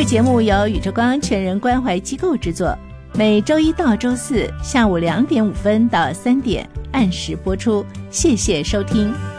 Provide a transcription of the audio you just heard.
个节目由宇宙光全人关怀机构制作，每周一到周四下午2点5分到3点按时播出，谢谢收听。